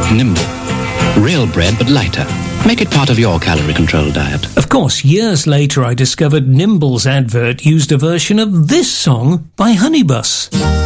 Nimble. Real bread, but lighter. Make it part of your calorie control diet. Of course, years later I discovered Nimble's advert used a version of this song by Honeybus.